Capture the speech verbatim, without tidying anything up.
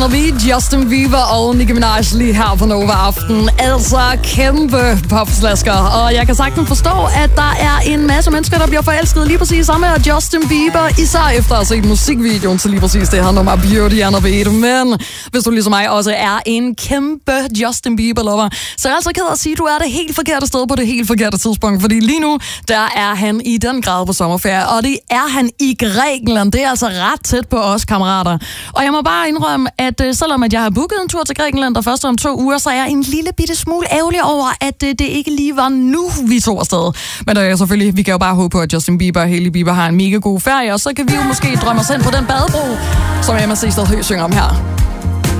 N B, Justin Bieber og Nicki Minaj lige her på Nova Aften. Altså kæmpe popslasker. Og jeg kan sagtens forstå, at der er en masse mennesker, der bliver forelsket lige præcis sammen med Justin Bieber. Især efter at have set musikvideoen til lige præcis det her nummer Beauty and the Beat. Men hvis du ligesom mig også er en kæmpe Justin Bieber-lover, så er jeg altså ked af at sige, at du er det helt forkerte sted på det helt forkerte tidspunkt. Fordi lige nu, der er han i den grad på sommerferie. Og det er han i Grækenland. Det er altså ret tæt på os, kammerater. Og jeg må bare indrømme, at uh, selvom at jeg har booket en tur til Grækenland der først om to uger, så er jeg en lille bitte smule ærgerlig over, at uh, det ikke lige var nu, vi tog afsted. Men uh, selvfølgelig, vi kan jo bare håbe på, at Justin Bieber og Hailey Bieber har en mega god ferie, og så kan vi jo måske drømme os hen på den badebro, som Emma C. stadig synger om her.